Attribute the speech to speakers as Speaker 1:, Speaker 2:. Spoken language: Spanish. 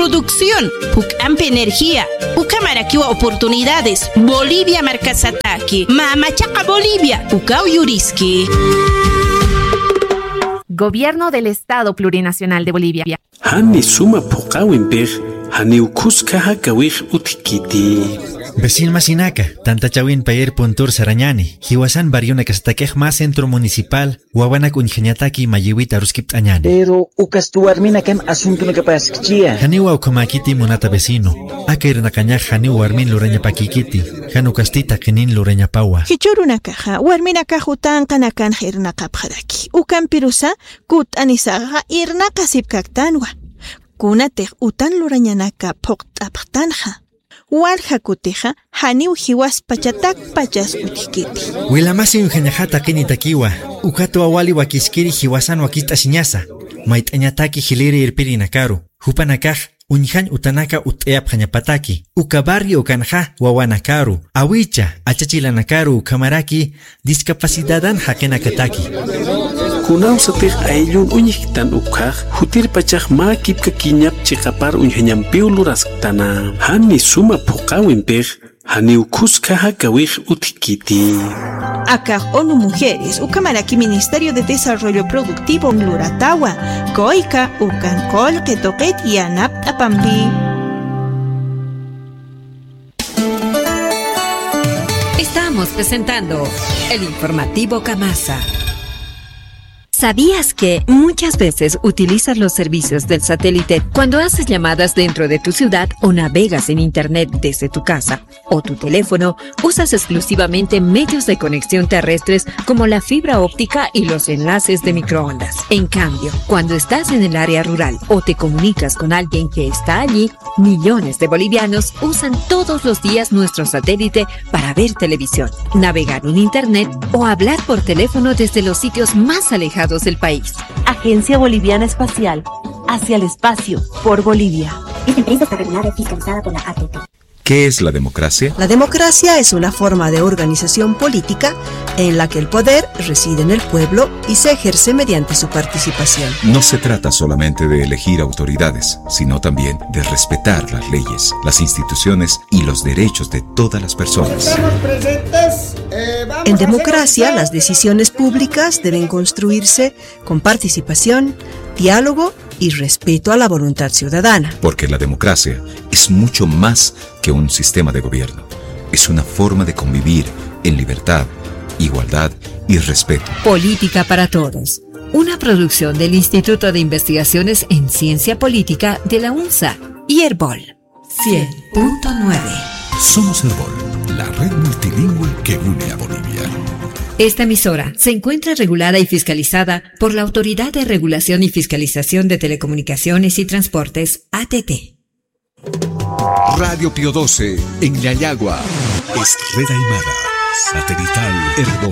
Speaker 1: producción, Pucampe energía, Pucamaraquiwa oportunidades, Bolivia marcasataki, Mamachaca Bolivia, Pucao Yuriski.
Speaker 2: Gobierno del Estado Plurinacional de Bolivia.
Speaker 3: Hani suma puqawinpej, hani ukuscaja kawij utikiti.
Speaker 4: Vecin Masinaca, tanta chawin payer puntur sarañani, hiwasan bariona kastaquej más centro municipal, wawanak unjañataki mayiwita ruskipt añani.
Speaker 5: Pero ukastuarmina kem asunto no kapaskia.
Speaker 4: Haniwa ukamakiti munata vecino, akair nakañaj haniwa armin lureña pakikiti, hanukastita kenin lureña pawa.
Speaker 6: Hichuruna caja, warmina cajutan kanakan hirna kapjaraki. Ukan pirusa, kut anisaga irna kasipkaktanwa. Kunatej utan lureñanaka poktaptanja. Walja kuteja, haniu hiwas pachatak pachas utikiti.
Speaker 4: Wilamasi unjañajata kinitakiwa, ukato awali wakiskiri hiwasan wakita siñasa, maitañataki hiliri irpiri nakaru, hupanakaj, unjan utanaka uteap jañapataki, ukabarri ukanja wawanakaru, awicha, achachilanakaru kamaraki, discapacidadan hakenakataki.
Speaker 3: Kunao satej ayllun uñikitan ukaj, hutir pachaj ma kipka kiñap chikapar unjañampiu luraskatana. Hani suma puqawinpej, hani ukuscaja kawij utikiti.
Speaker 6: Acá ONU Mujeres, Ucamaraki Ministerio de Desarrollo Productivo Luratawa, Coica, Ucancol, Quetoquet y Anap Apampi.
Speaker 7: Estamos presentando el informativo Camasa.
Speaker 8: ¿Sabías que muchas veces utilizas los servicios del satélite cuando haces llamadas dentro de tu ciudad o navegas en internet desde tu casa o tu teléfono? Usas exclusivamente medios de conexión terrestres como la fibra óptica y los enlaces de microondas. En cambio, cuando estás en el área rural o te comunicas con alguien que está allí, millones de bolivianos usan todos los días nuestro satélite para ver televisión, navegar en internet o hablar por teléfono desde los sitios más alejados del país.
Speaker 9: Agencia Boliviana Espacial, hacia el espacio, por Bolivia.
Speaker 10: Esta empresa está regulada y fiscalizada por la ATT.
Speaker 11: ¿Qué es la democracia?
Speaker 12: La democracia es una forma de organización política en la que el poder reside en el pueblo y se ejerce mediante su participación.
Speaker 11: No se trata solamente de elegir autoridades, sino también de respetar las leyes, las instituciones y los derechos de todas las personas.
Speaker 12: En democracia, las decisiones públicas deben construirse con participación, diálogo y respeto a la voluntad ciudadana.
Speaker 11: Porque la democracia es mucho más que un sistema de gobierno. Es una forma de convivir en libertad, igualdad y respeto.
Speaker 7: Política para Todos. Una producción del Instituto de Investigaciones en Ciencia Política de la UNSA y Herbol. 100.9.
Speaker 13: Somos Herbol, la red multilingüe que une a Bolivia.
Speaker 7: Esta emisora se encuentra regulada y fiscalizada por la Autoridad de Regulación y Fiscalización de Telecomunicaciones y Transportes, ATT.
Speaker 13: Radio Pío 12 en Yayagua. Estrella Aymara. Satelital Herbol.